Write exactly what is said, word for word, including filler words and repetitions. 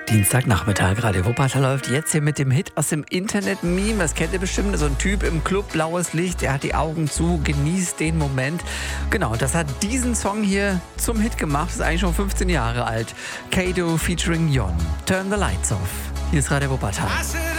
Dienstagnachmittag, Radio Wuppertal läuft jetzt hier mit dem Hit aus dem Internet-Meme. Das kennt ihr bestimmt, so ein Typ im Club, blaues Licht, der hat die Augen zu, genießt den Moment. Genau, das hat diesen Song hier zum Hit gemacht, das ist eigentlich schon fünfzehn Jahre alt. Kato featuring Jon, Turn the Lights Off. Hier ist Radio Wuppertal.